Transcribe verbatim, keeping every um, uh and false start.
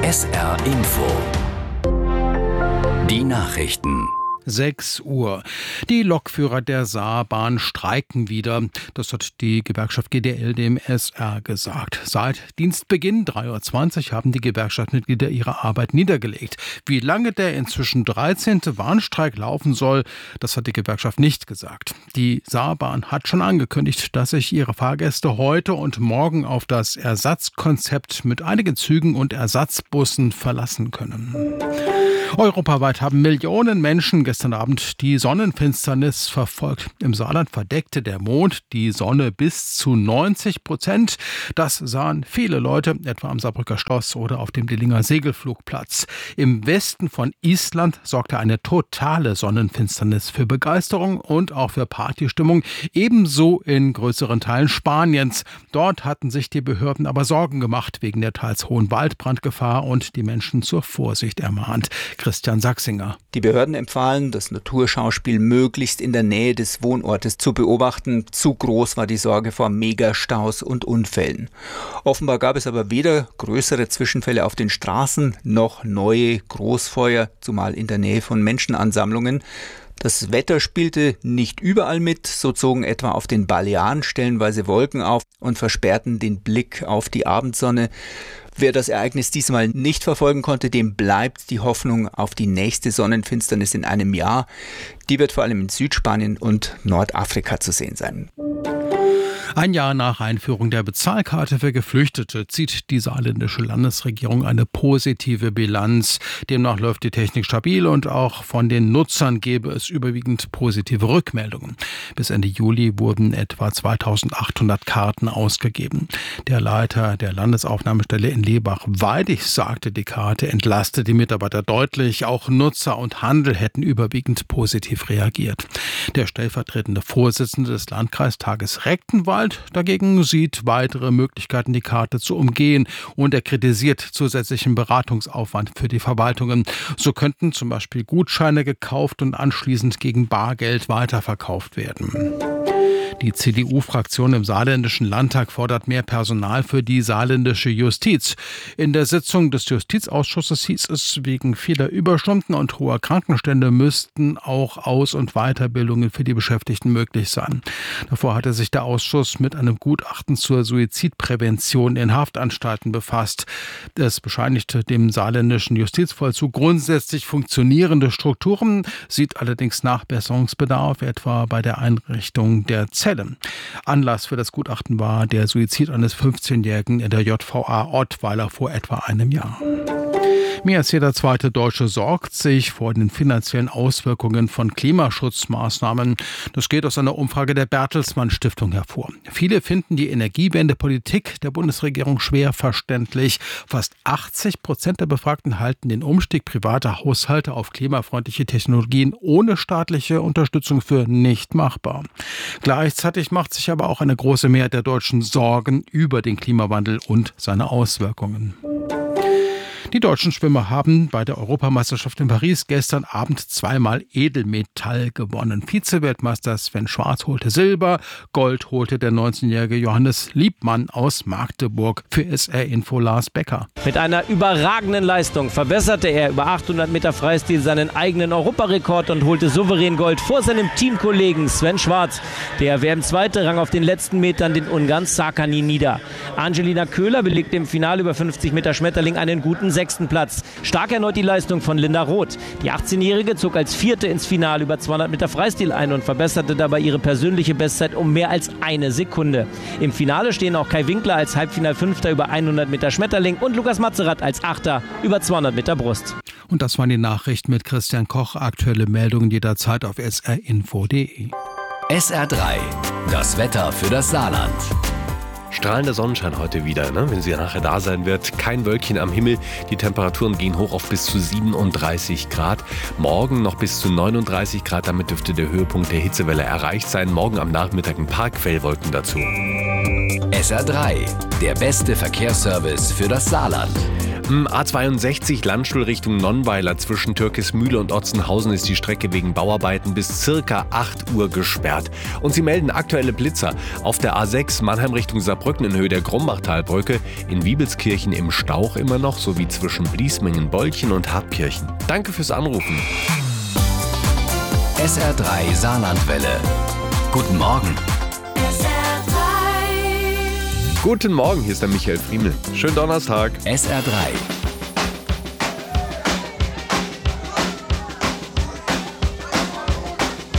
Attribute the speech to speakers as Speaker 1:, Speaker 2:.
Speaker 1: S R Info. Die Nachrichten.
Speaker 2: sechs Uhr. Die Lokführer der Saarbahn streiken wieder. Das hat die Gewerkschaft G D L dem S R gesagt. Seit Dienstbeginn drei Uhr zwanzig haben die Gewerkschaftsmitglieder ihre Arbeit niedergelegt. Wie lange der inzwischen dreizehnte Warnstreik laufen soll, das hat die Gewerkschaft nicht gesagt. Die Saarbahn hat schon angekündigt, dass sich ihre Fahrgäste heute und morgen auf das Ersatzkonzept mit einigen Zügen und Ersatzbussen verlassen können. Europaweit haben Millionen Menschen gestern Abend die Sonnenfinsternis verfolgt. Im Saarland verdeckte der Mond die Sonne bis zu neunzig Prozent. Das sahen viele Leute, etwa am Saarbrücker Schloss oder auf dem Dillinger Segelflugplatz. Im Westen von Island sorgte eine totale Sonnenfinsternis für Begeisterung und auch für Partystimmung, ebenso in größeren Teilen Spaniens. Dort hatten sich die Behörden aber Sorgen gemacht wegen der teils hohen Waldbrandgefahr und die Menschen zur Vorsicht ermahnt. Christian Sachsinger.
Speaker 3: Die Behörden empfahlen, das Naturschauspiel möglichst in der Nähe des Wohnortes zu beobachten. Zu groß war die Sorge vor Megastaus und Unfällen. Offenbar gab es aber weder größere Zwischenfälle auf den Straßen noch neue Großfeuer, zumal in der Nähe von Menschenansammlungen. Das Wetter spielte nicht überall mit, so zogen etwa auf den Balearen stellenweise Wolken auf und versperrten den Blick auf die Abendsonne. Wer das Ereignis diesmal nicht verfolgen konnte, dem bleibt die Hoffnung auf die nächste Sonnenfinsternis in einem Jahr. Die wird vor allem in Südspanien und Nordafrika zu sehen sein.
Speaker 2: Ein Jahr nach Einführung der Bezahlkarte für Geflüchtete zieht die saarländische Landesregierung eine positive Bilanz. Demnach läuft die Technik stabil und auch von den Nutzern gebe es überwiegend positive Rückmeldungen. Bis Ende Juli wurden etwa zweitausendachthundert Karten ausgegeben. Der Leiter der Landesaufnahmestelle in Lebach-Weidig sagte, die Karte entlaste die Mitarbeiter deutlich. Auch Nutzer und Handel hätten überwiegend positiv reagiert. Der stellvertretende Vorsitzende des Landkreistages Rechtenwald dagegen sieht weitere Möglichkeiten, die Karte zu umgehen, und er kritisiert zusätzlichen Beratungsaufwand für die Verwaltungen. So könnten zum Beispiel Gutscheine gekauft und anschließend gegen Bargeld weiterverkauft werden. Die C D U-Fraktion im saarländischen Landtag fordert mehr Personal für die saarländische Justiz. In der Sitzung des Justizausschusses hieß es, wegen vieler Überstunden und hoher Krankenstände müssten auch Aus- und Weiterbildungen für die Beschäftigten möglich sein. Davor hatte sich der Ausschuss mit einem Gutachten zur Suizidprävention in Haftanstalten befasst. Es bescheinigte dem saarländischen Justizvollzug grundsätzlich funktionierende Strukturen, sieht allerdings Nachbesserungsbedarf, etwa bei der Einrichtung der Zelle. Anlass für das Gutachten war der Suizid eines fünfzehnjährigen in der J V A Ottweiler vor etwa einem Jahr. Mehr als jeder zweite Deutsche sorgt sich vor den finanziellen Auswirkungen von Klimaschutzmaßnahmen. Das geht aus einer Umfrage der Bertelsmann Stiftung hervor. Viele finden die Energiewendepolitik der Bundesregierung schwer verständlich. Fast achtzig Prozent der Befragten halten den Umstieg privater Haushalte auf klimafreundliche Technologien ohne staatliche Unterstützung für nicht machbar. Gleichzeitig macht sich aber auch eine große Mehrheit der Deutschen Sorgen über den Klimawandel und seine Auswirkungen. Die deutschen Schwimmer haben bei der Europameisterschaft in Paris gestern Abend zweimal Edelmetall gewonnen. Vize-Weltmeister Sven Schwarz holte Silber, Gold holte der neunzehnjährige Johannes Liebmann aus Magdeburg. Für S R Info Lars Becker.
Speaker 4: Mit einer überragenden Leistung verbesserte er über achthundert Meter Freistil seinen eigenen Europarekord und holte souverän Gold vor seinem Teamkollegen Sven Schwarz. Der W M-Zweite rang auf den letzten Metern den Ungarn Szakani nieder. Angelina Köhler belegte im Finale über fünfzig Meter Schmetterling einen guten sechsten Platz. Stark erneut die Leistung von Linda Roth. Die achtzehnjährige zog als Vierte ins Finale über zweihundert Meter Freistil ein und verbesserte dabei ihre persönliche Bestzeit um mehr als eine Sekunde. Im Finale stehen auch Kai Winkler als Halbfinalfünfter über hundert Meter Schmetterling und Lukas Matzerath als Achter über zweihundert Meter Brust.
Speaker 2: Und das waren die Nachrichten mit Christian Koch. Aktuelle Meldungen jederzeit auf s r info punkt d e.
Speaker 1: S R drei, das Wetter für das Saarland.
Speaker 5: Strahlender Sonnenschein heute wieder, ne? Wenn sie nachher da sein wird. Kein Wölkchen am Himmel. Die Temperaturen gehen hoch auf bis zu siebenunddreißig Grad. Morgen noch bis zu neununddreißig Grad. Damit dürfte der Höhepunkt der Hitzewelle erreicht sein. Morgen am Nachmittag ein paar Quellwolken dazu.
Speaker 1: S R drei, der beste Verkehrsservice für das Saarland.
Speaker 5: A zweiundsechzig Landstuhl Richtung Nonnweiler zwischen Türkismühle und Otzenhausen ist die Strecke wegen Bauarbeiten bis circa acht Uhr gesperrt. Und sie melden aktuelle Blitzer auf der A sechs Mannheim Richtung Saarbrücken in Höhe der Grumbachtalbrücke, in Wiebelskirchen im Stauch immer noch, sowie zwischen Bliesmingen, Bolchen und Hartkirchen. Danke fürs Anrufen.
Speaker 1: S R drei Saarlandwelle. Guten Morgen.
Speaker 6: S R drei.
Speaker 5: Guten Morgen, hier ist der Michael Friemel. Schönen Donnerstag.
Speaker 1: S R drei.